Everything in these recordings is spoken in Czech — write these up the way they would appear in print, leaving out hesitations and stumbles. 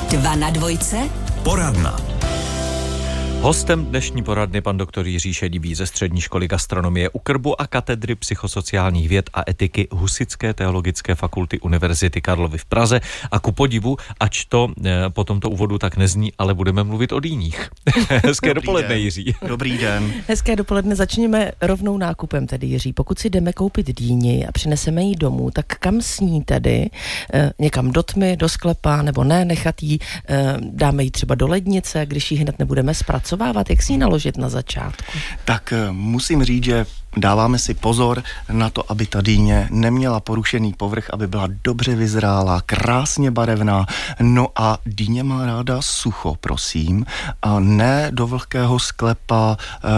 2 na dvojce. Poradna. Hostem dnešní poradny pan doktor Jiří Šedivý ze Střední školy gastronomie u Krbu a katedry psychosociálních věd a etiky Husitské teologické fakulty Univerzity Karlovy v Praze. A ku podivu, ač to po tomto úvodu tak nezní, ale budeme mluvit o dýních. Hezké dopoledne, Jiří. Dobrý den. Hezké dopoledne, začněme rovnou nákupem tedy, Jiří. Pokud si jdeme koupit dýni a přineseme ji domů, tak kam s ní tedy? Někam do tmy, do sklepa, nebo ne, nechat ji, dáme ji třeba do lednice, když ji hned nebudeme zpracovat. Jak si ji naložit na začátku? Tak musím říct, že dáváme si pozor na to, aby ta dýně neměla porušený povrch, aby byla dobře vyzrálá, krásně barevná. No a dýně má ráda sucho, prosím, a ne do vlhkého sklepa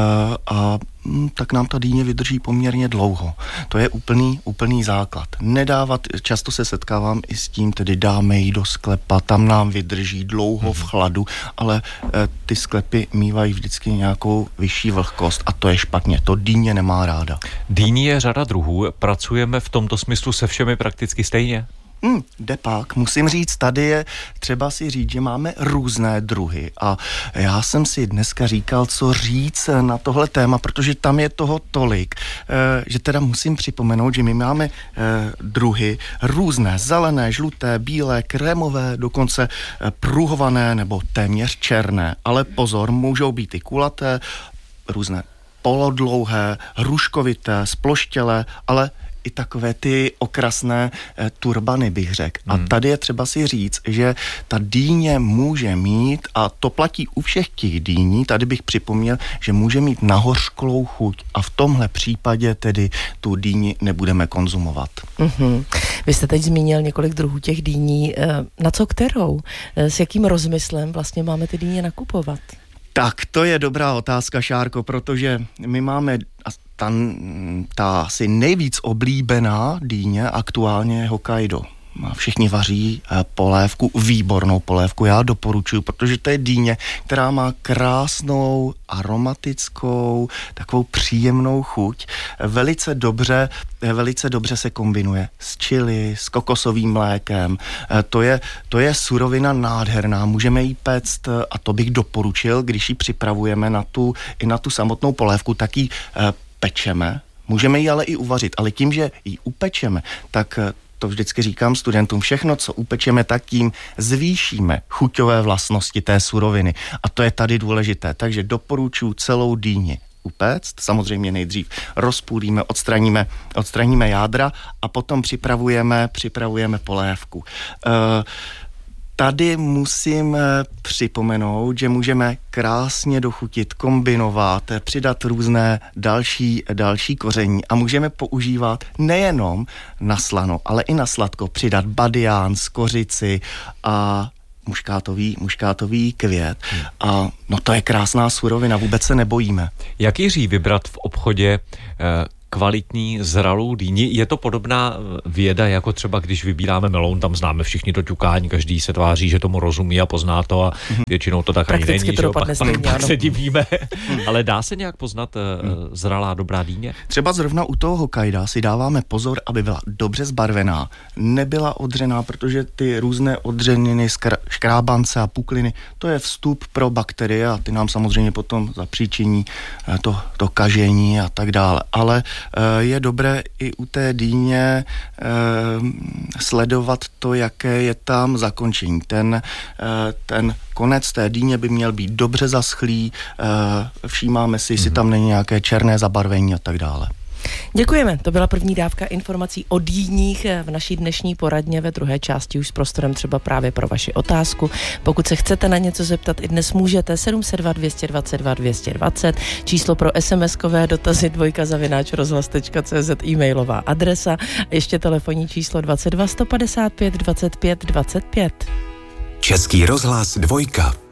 a tak nám ta dýně vydrží poměrně dlouho. To je úplný základ. Nedávat, často se setkávám i s tím, tedy dáme ji do sklepa, tam nám vydrží dlouho v chladu, ale ty sklepy mívají vždycky nějakou vyšší vlhkost a to je špatně. To dýně nemá ráda. Dýní je řada druhů. Pracujeme v tomto smyslu se všemi prakticky stejně? Jde pak. Musím říct, tady je třeba si říct, že máme různé druhy a já jsem si dneska říkal, co říct na tohle téma, protože tam je toho tolik, že teda musím připomenout, že my máme druhy různé, zelené, žluté, bílé, krémové, dokonce pruhované nebo téměř černé, ale pozor, můžou být i kulaté, různé polodlouhé, hruškovité, sploštělé, ale i takové ty okrasné turbany, bych řekl. A tady je třeba si říct, že ta dýně může mít, a to platí u všech těch dýní, tady bych připomněl, že může mít nahořklou chuť a v tomhle případě tedy tu dýni nebudeme konzumovat. Vy jste teď zmínil několik druhů těch dýní. Na co kterou? S jakým rozmyslem vlastně máme ty dýně nakupovat? Tak, to je dobrá otázka, Šárko, protože my máme ta asi nejvíc oblíbená dýně aktuálně je Hokkaido. Všichni vaří polévku, výbornou polévku, já doporučuji, protože to je dýně, která má krásnou, aromatickou, takovou příjemnou chuť. Velice dobře se kombinuje s chili, s kokosovým mlékem. To je surovina nádherná, můžeme ji péct a to bych doporučil, když ji připravujeme i na tu samotnou polévku, tak ji pečeme. Můžeme ji ale i uvařit, ale tím, že ji upečeme, tak to vždycky říkám studentům, všechno, co upečeme, tak tím zvýšíme chuťové vlastnosti té suroviny. A to je tady důležité. Takže doporučuji celou dýni upéct. Samozřejmě nejdřív rozpůlíme, odstraníme jádra a potom připravujeme polévku. Tady musím připomenout, že můžeme krásně dochutit, kombinovat, přidat různé další koření a můžeme používat nejenom na slano, ale i na sladko, přidat badián, skořici a muškátový květ. A no to je krásná surovina, vůbec se nebojíme. Jak, Jiří, vybrat v obchodě kvalitní zralou dýni? Je to podobná věda, jako třeba když vybíráme meloun, tam známe všichni to ťukání, každý se tváří, že tomu rozumí a pozná to a většinou to tak ani není, že pak se divíme. Ale dá se nějak poznat zralá dobrá dýně? Třeba zrovna u toho Hokkaida si dáváme pozor, aby byla dobře zbarvená, nebyla odřená, protože ty různé odřeniny, škrábance a pukliny, to je vstup pro bakterie a ty nám samozřejmě potom zapříčiní to kažení a tak dále. Ale je dobré i u té dýně sledovat to, jaké je tam zakončení. Ten konec té dýně by měl být dobře zaschlý, všímáme si, jestli tam není nějaké černé zabarvení a tak dále. Děkujeme, to byla první dávka informací o dýních v naší dnešní poradně, ve druhé části už s prostorem třeba právě pro vaši otázku. Pokud se chcete na něco zeptat, i dnes můžete 702 222 220, číslo pro SMS-kové dotazy 2@rozhlas.cz, e-mailová adresa a ještě telefonní číslo 22 155 25 25. Český rozhlas 2.